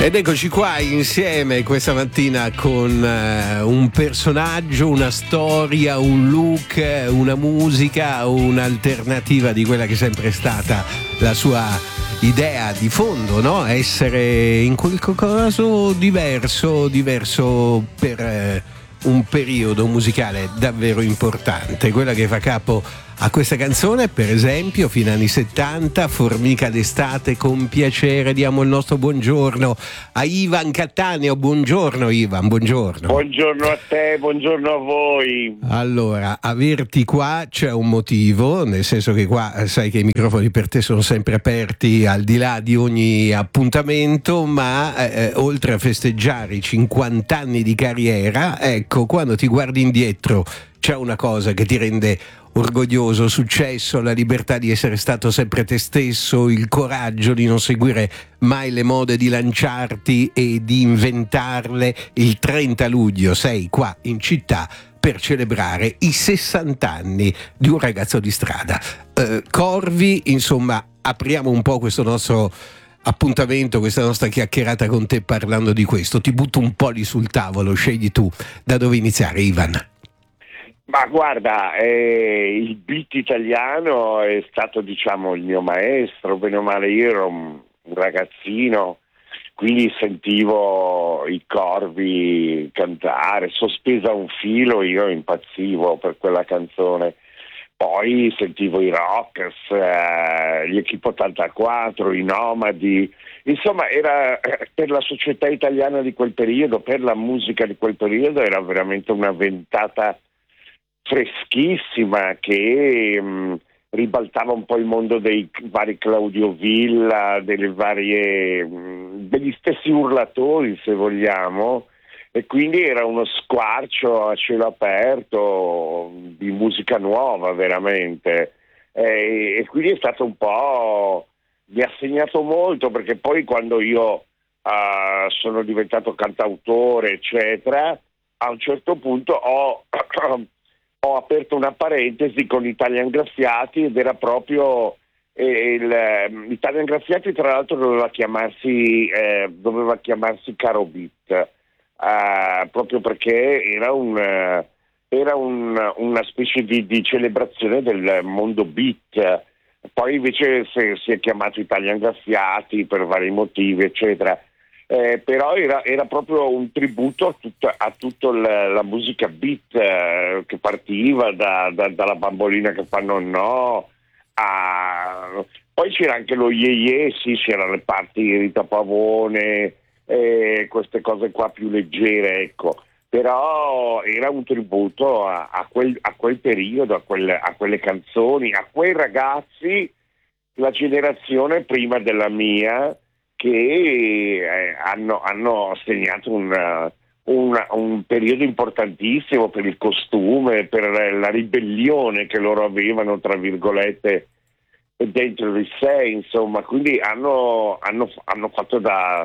Ed eccoci qua insieme questa mattina con un personaggio, una storia, un look, una musica, un'alternativa di quella che è sempre stata la sua idea di fondo, no? Essere in quel caso diverso per un periodo musicale davvero importante, quella che fa capo a questa canzone, per esempio, fino anni 70, Formica d'estate, con piacere diamo il nostro buongiorno a Ivan Cattaneo. Buongiorno Ivan, buongiorno. Buongiorno a te, buongiorno a voi. Allora, averti qua c'è un motivo, nel senso che qua sai che i microfoni per te sono sempre aperti al di là di ogni appuntamento, ma oltre a festeggiare i 50 anni di carriera, ecco, quando ti guardi indietro c'è una cosa che ti rende orgoglioso: successo, la libertà di essere stato sempre te stesso, il coraggio di non seguire mai le mode, di lanciarti e di inventarle. Il 30 luglio sei qua in città per celebrare i 60 anni di un ragazzo di strada. Corvi, insomma, apriamo un po' questo nostro appuntamento, questa nostra chiacchierata con te parlando di questo. Ti butto un po' lì sul tavolo, scegli tu da dove iniziare, Ivan. Ma guarda, il beat italiano è stato, diciamo, il mio maestro. Bene o male, io ero un ragazzino, quindi sentivo i Corvi cantare, Sospesa a un filo, io impazzivo per quella canzone. Poi sentivo i Rockers, gli Equipo 84, i Nomadi. Insomma, era per la società italiana di quel periodo, per la musica di quel periodo, era veramente una ventata freschissima che ribaltava un po' il mondo dei vari Claudio Villa, degli stessi urlatori, se vogliamo, e quindi era uno squarcio a cielo aperto di musica nuova veramente, e quindi è stato un po', mi ha segnato molto, perché poi quando io sono diventato cantautore eccetera, a un certo punto ho aperto una parentesi con Italian Graffiati, ed era proprio Italian Graffiati, tra l'altro doveva chiamarsi Caro Beat, proprio perché era una specie di celebrazione del mondo beat. Poi invece si è chiamato Italian Graffiati per vari motivi eccetera. Però era proprio un tributo a tutta la musica beat, che partiva dalla Bambolina che fa no. Poi c'era anche lo Ye, sì, c'erano le parti di Rita Pavone, queste cose qua più leggere, ecco. Però era un tributo a quel periodo, a quelle canzoni, a quei ragazzi, la generazione prima della mia, che hanno segnato un periodo importantissimo per il costume, per la ribellione che loro avevano, tra virgolette, dentro di sé, insomma. Quindi hanno fatto da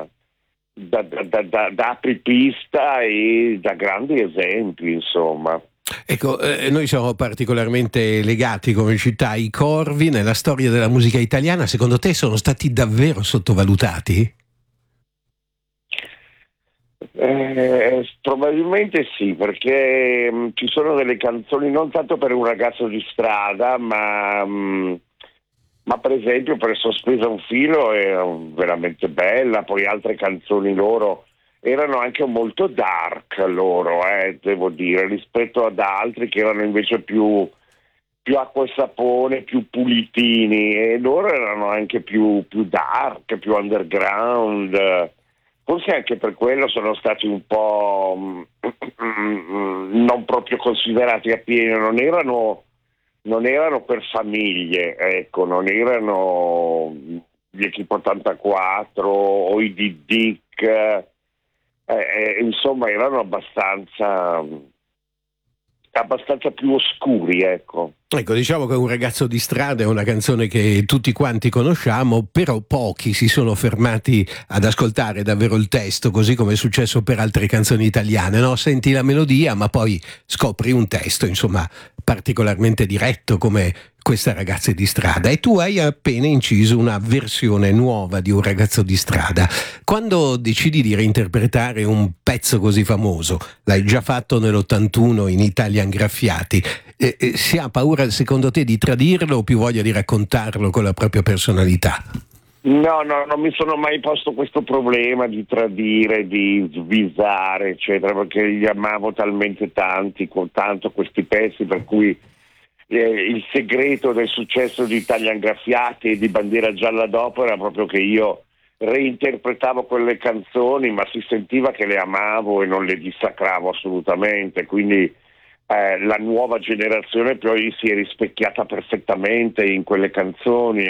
apripista e da grandi esempi, insomma. Ecco, noi siamo particolarmente legati come città ai Corvi. Nella storia della musica italiana, secondo te sono stati davvero sottovalutati? Probabilmente sì, perché ci sono delle canzoni, non tanto per un ragazzo di strada, ma per esempio per Sospesa un filo è veramente bella. Poi altre canzoni loro erano anche molto dark, loro, devo dire, rispetto ad altri che erano invece più acqua e sapone, più pulitini, e loro erano anche più dark, più underground. Forse anche per quello sono stati un po' non proprio considerati appieno, non erano per famiglie, ecco, non erano gli Equipo 84 o i Dick. Insomma, erano abbastanza più oscuri, ecco. Ecco, diciamo che Un ragazzo di strada è una canzone che tutti quanti conosciamo, però pochi si sono fermati ad ascoltare davvero il testo, così come è successo per altre canzoni italiane, no? Senti la melodia, ma poi scopri un testo, insomma, particolarmente diretto come questa Ragazze di strada, e tu hai appena inciso una versione nuova di Un ragazzo di strada. Quando decidi di reinterpretare un pezzo così famoso, l'hai già fatto nell'81 in Italian Graffiati, si ha paura secondo te di tradirlo o più voglia di raccontarlo con la propria personalità? No, non mi sono mai posto questo problema di tradire, di svisare, eccetera, perché li amavo talmente tanto questi pezzi, per cui il segreto del successo di Italian Graffiati e di Bandiera Gialla dopo era proprio che io reinterpretavo quelle canzoni, ma si sentiva che le amavo e non le dissacravo assolutamente, quindi la nuova generazione poi si è rispecchiata perfettamente in quelle canzoni.